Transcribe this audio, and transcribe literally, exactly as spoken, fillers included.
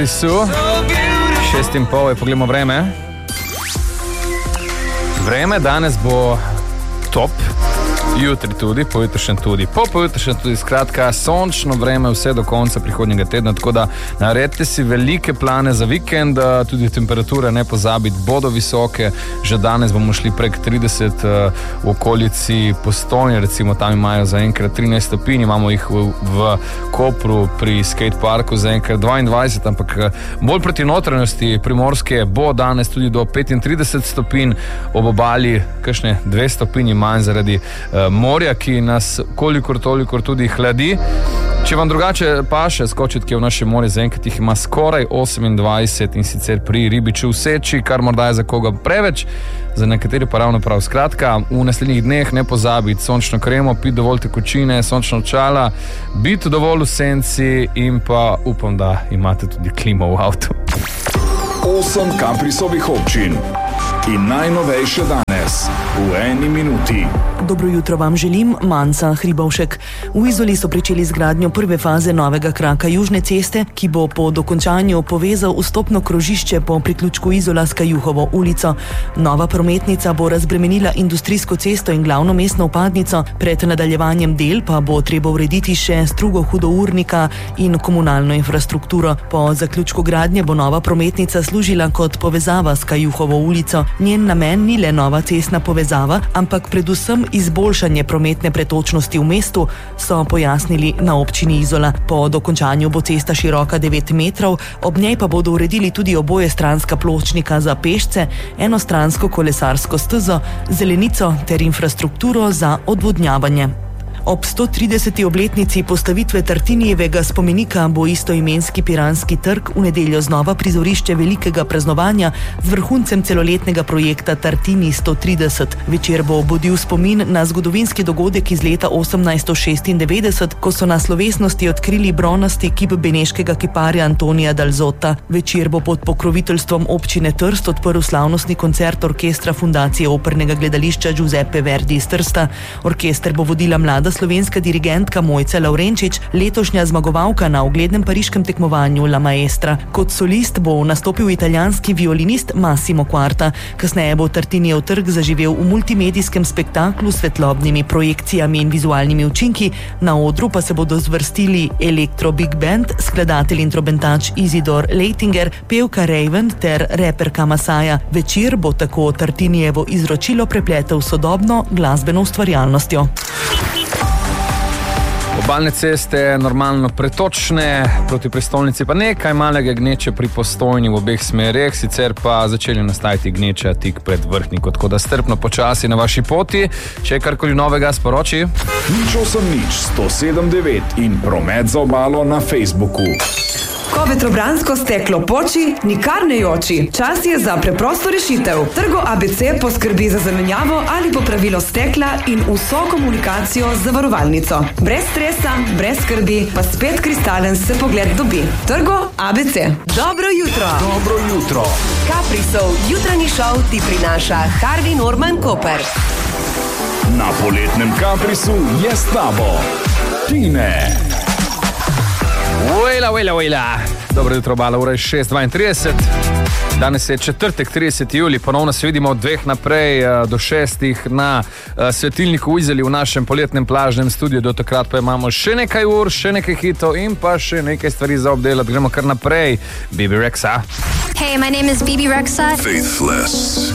Šest in pol je, pogledamo vreme. Vreme danes bo top, jutri tudi, pojutrišnjem tudi, po pojutrišnjem tudi, skratka, sončno vreme vse do konca prihodnjega tedna, tako da naredite si velike plane za vikend, tudi temperature, ne pozabiti, bodo visoke, že danes bomo šli prek trideset v okolici Postojne, recimo tam imajo zaenkrat trinajst stopinj, imamo jih v, v Kopru pri skateparku zaenkrat dvaindvajset, ampak bolj proti notranjosti Primorske bo danes tudi do petintrideset stopinj, ob obali kakšne dve stopinji manj zaradi morja, ki nas kolikor tolikor tudi hladi. Če vam drugače paše skočiti, ki je v naše morje, zaenkrat jih ima skoraj osemindvajset in sicer pri Ribiču v Seči, kar morda je za koga preveč, za nekatere pa ravno prav. Skratka, v naslednjih dneh ne pozabiti sončno kremo, piti dovolj tekočine, sončno očala, biti dovolj v senci in pa upam, da imate tudi klimo v avtu. Osem Kaprisovih občin in najnovejše danes v eni minuti. Dobro jutro vam želim, Manca Hribovšek. V Izoli so pričeli z gradnjo prve faze novega kraka južne ceste, ki bo po dokončanju povezal vstopno krožišče po priključku Izola s Kajuhovo ulico. Nova prometnica bo razbremenila industrijsko cesto in glavno mestno vpadnico, pred nadaljevanjem del pa bo treba urediti še strugo hudournika in komunalno infrastrukturo. Po zaključku gradnje bo nova prometnica služila kot povezava s Kajuhovo ulico. Njen namen ni le nova cestna povezava, ampak predvsem izboljšanje prometne pretočnosti v mestu, so pojasnili na občini Izola. Po dokončanju bo cesta široka devet metrov, ob njej pa bodo uredili tudi oboje stranska pločnika za pešce, enostransko kolesarsko stezo, zelenico ter infrastrukturo za odvodnjavanje. Ob sto trideseti obletnici postavitve Tartinijevega spomenika bo istoimenski Piranski trg v nedeljo znova prizorišče velikega praznovanja z vrhuncem celoletnega projekta Tartini sto trideset. Večer bo budil spomin na zgodovinski dogodek iz leta osemnajststo šestindevetdeset, ko so na slovesnosti odkrili bronasti kip beneškega kiparja Antonija Dalzota. Večer bo pod pokroviteljstvom občine Trst odprl slavnostni koncert orkestra Fundacije opernega gledališča Giuseppe Verdi iz Trsta. Orkester bo vodila mlada slovenska dirigentka Mojca Lavrenčič, letošnja zmagovalka na uglednem pariškem tekmovanju La Maestra. Kot solist bo nastopil italijanski violinist Massimo Quarta. Kasneje bo Tartinijev trg zaživel v multimedijskem spektaklu s svetlobnimi projekcijami in vizualnimi učinki. Na odru pa se bodo zvrstili Elektro Big Band, skladatelj in trobentač Isidor Leitinger, pevka Raven ter reperka Masaja. Večer bo tako Tartinijevo izročilo prepletel sodobno glasbeno ustvarjalnostjo. Obalne ceste normalno pretočne, proti prestolnici pa nekaj malega gneče pri Postojni v obeh smereh, sicer pa začeli nastajati gneča tik pred Vrhniko, tako da strpno počasi na vaši poti. Če je karkoli novega, sporoči. Nič osem nič, sto sedem devet in promet za obalo na Facebooku. Ko vetrobransko steklo poči, nikar ne joči. Čas je za preprosto rešitev. Trgo A B C poskrbi za zamenjavo ali popravilo stekla in vso komunikacijo z zavarovalnico. Brez stresa, brez skrbi, pa spet kristalen se pogled dobi. Trgo A B C. Dobro jutro. Dobro jutro. Kaprisov jutranji šov ti prinaša Harvey Norman Koper. Na poletnem Kaprisu je s tabo Tine. Ujla, ujla, ujla. Dobro jutro, obala, ura je šest dvaintrideset. Danes je četrtek, trideseti julij, ponovno se vidimo od dveh naprej do šestih na svetilniku v Izoli v našem poletnem plažnem studiu. Do takrat pa imamo še nekaj ur, še nekaj hitov in pa še nekaj stvari za obdelati. Gremo kar naprej. Bibi Rexa. Hey, my name is Bibi Rexa. Faithless.